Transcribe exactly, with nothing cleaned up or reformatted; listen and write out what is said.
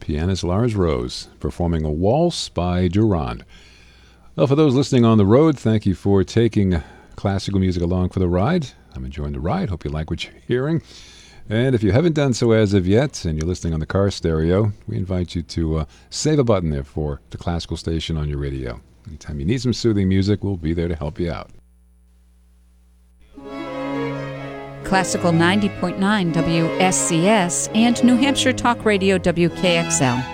pianist Lars Rose performing a waltz by Durand. Well, for those listening on the road, thank you for taking classical music along for the ride. I'm enjoying the ride. Hope you like what you're hearing. And if you haven't done so as of yet, and you're listening on the car stereo, we invite you to uh, save a button there for the classical station on your radio. Anytime you need some soothing music, we'll be there to help you out. Classical ninety point nine W S C S and New Hampshire Talk Radio W K X L.